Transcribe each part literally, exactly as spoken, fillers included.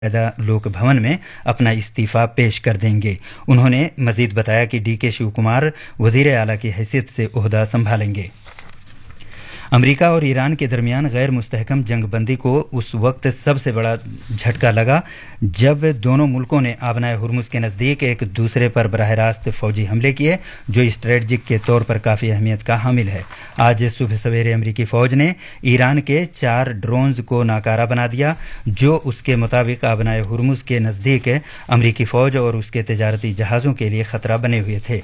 لوک بھون میں اپنا استعفی پیش کر دیں گے۔ انہوں نے مزید بتایا کہ ڈی کے شیو کمار وزیر اعلیٰ کی حیثیت سے عہدہ سنبھالیں گے۔ امریکہ اور ایران کے درمیان غیر مستحکم جنگ بندی کو اس وقت سب سے بڑا جھٹکا لگا جب دونوں ملکوں نے آبنائے ہرمز کے نزدیک ایک دوسرے پر براہ راست فوجی حملے کیے، جو اسٹریٹجک کے طور پر کافی اہمیت کا حامل ہے۔ آج صبح سویرے امریکی فوج نے ایران کے چار ڈرونز کو ناکارہ بنا دیا، جو اس کے مطابق آبنائے ہرمز کے نزدیک امریکی فوج اور اس کے تجارتی جہازوں کے لیے خطرہ بنے ہوئے تھے۔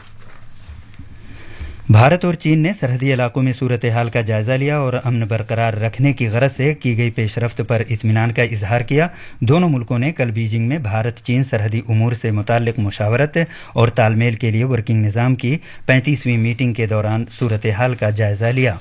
بھارت اور چین نے سرحدی علاقوں میں صورتحال کا جائزہ لیا اور امن برقرار رکھنے کی غرض سے کی گئی پیش رفت پر اطمینان کا اظہار کیا۔ دونوں ملکوں نے کل بیجنگ میں بھارت چین سرحدی امور سے متعلق مشاورت اور تال میل کے لیے ورکنگ نظام کی پینتیسویں میٹنگ کے دوران صورتحال کا جائزہ لیا۔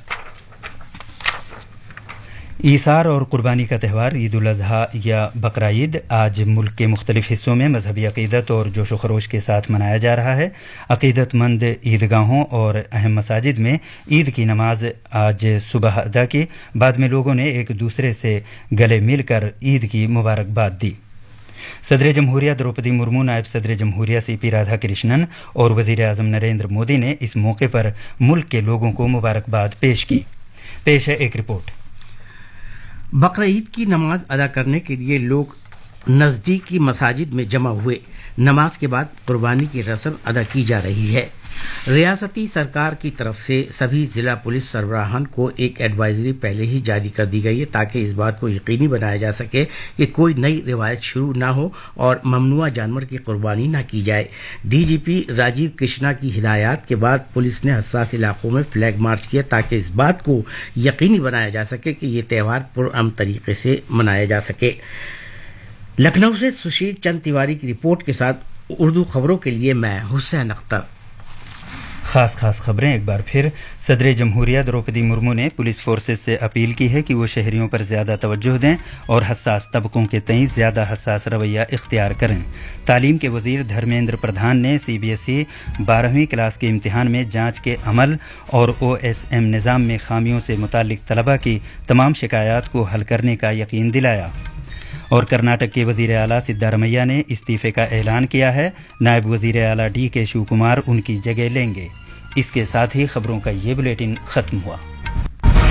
ایثار اور قربانی کا تہوار عید الاضحیٰ یا بقرعید آج ملک کے مختلف حصوں میں مذہبی عقیدت اور جوش و خروش کے ساتھ منایا جا رہا ہے۔ عقیدت مند عیدگاہوں اور اہم مساجد میں عید کی نماز آج صبح ادا کی، بعد میں لوگوں نے ایک دوسرے سے گلے مل کر عید کی مبارکباد دی۔ صدر جمہوریہ دروپدی مرمو، نائب صدر جمہوریہ سی پی رادھا کرشنن اور وزیر اعظم نریندر مودی نے اس موقع پر ملک کے لوگوں کو مبارکباد پیش کی۔ پیش ہے ایک رپورٹ۔ بقرعید کی نماز ادا کرنے کے لیے لوگ نزدیکی مساجد میں جمع ہوئے۔ نماز کے بعد قربانی کی رسم ادا کی جا رہی ہے۔ ریاستی سرکار کی طرف سے سبھی ضلع پولیس سربراہان کو ایک ایڈوائزری پہلے ہی جاری کر دی گئی ہے تاکہ اس بات کو یقینی بنایا جا سکے کہ کوئی نئی روایت شروع نہ ہو اور ممنوعہ جانور کی قربانی نہ کی جائے۔ ڈی جی پی راجیو کرشنا کی ہدایات کے بعد پولیس نے حساس علاقوں میں فلیگ مارچ کیا تاکہ اس بات کو یقینی بنایا جا سکے کہ یہ تہوار پرامن طریقے سے منایا جا سکے۔ لکھنؤ سے سشیل چند تیواری کی رپورٹ کے ساتھ اردو خبروں کے لیے میں حسین اختر۔ خاص خاص خبریں ایک بار پھر۔ صدر جمہوریہ دروپدی مرمو نے پولیس فورسز سے اپیل کی ہے کہ وہ شہریوں پر زیادہ توجہ دیں اور حساس طبقوں کے تئیں زیادہ حساس رویہ اختیار کریں۔ تعلیم کے وزیر دھرمیندر پردھان نے سی بی ایس ای بارہویں کلاس کے امتحان میں جانچ کے عمل اور او ایس ایم نظام میں خامیوں سے متعلق طلبہ کی تمام شکایات کو حل کرنے کا یقین دلایا۔ اور کرناٹک کے وزیر اعلیٰ سدھارمیہ نے استعفے کا اعلان کیا ہے۔ نائب وزیر اعلیٰ ڈی کے شیو کمار ان کی جگہ لیں گے۔ اس کے ساتھ ہی خبروں کا یہ بلیٹن ختم ہوا۔